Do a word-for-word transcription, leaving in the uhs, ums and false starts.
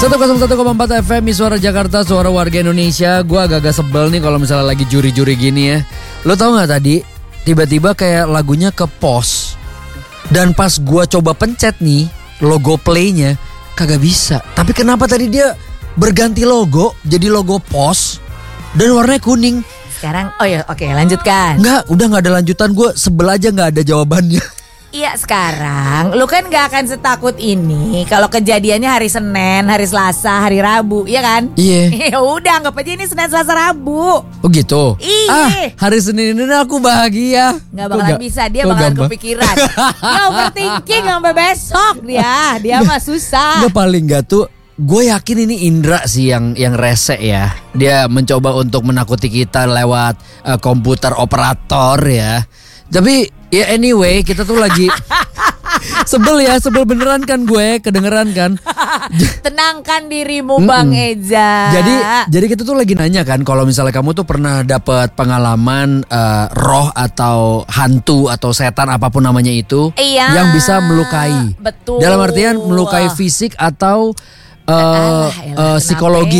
seratus satu koma empat F M Suara Jakarta, suara warga Indonesia. Gue agak-agak sebel nih kalau misalnya lagi juri-juri gini ya. Lo tau gak tadi tiba-tiba kayak lagunya ke pause. Dan pas gue coba pencet nih logo playnya kagak bisa. Tapi kenapa tadi dia berganti logo jadi logo pause dan warnanya kuning. Sekarang oh ya oke lanjutkan. Enggak, udah gak ada lanjutan. Gue sebel aja gak ada jawabannya. Iya sekarang lu kan gak akan setakut ini kalau kejadiannya hari Senin, hari Selasa, hari Rabu, iya kan? Iya. Ya udah anggap aja ini Senin, Selasa, Rabu. Oh gitu? Iya. Ah, hari Senin ini aku bahagia. Gak bakalan gak, bisa, dia bakalan gampang kepikiran. Dia overthinking sampai besok dia. Dia mah susah. Gak paling gak tuh, gue yakin ini Indra sih yang yang rese ya. Dia mencoba untuk menakuti kita lewat uh, komputer operator ya. Tapi ya anyway, kita tuh lagi sebel ya, sebel beneran kan gue, kedengeran kan. Tenangkan dirimu Bang Eza. Jadi jadi kita tuh lagi nanya kan, kalau misalnya kamu tuh pernah dapat pengalaman uh, roh atau hantu atau setan apapun namanya itu, iya, yang bisa melukai. Betul. Dalam artian melukai fisik atau uh, Alah, elah, uh, psikologi